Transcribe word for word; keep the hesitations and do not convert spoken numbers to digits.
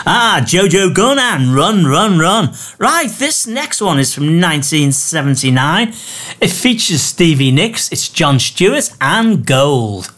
Ah, Jojo Gunn and Run, Run, Run. Right, this next one is from nineteen seventy-nine. It features Stevie Nicks, it's John Stewart and Gold.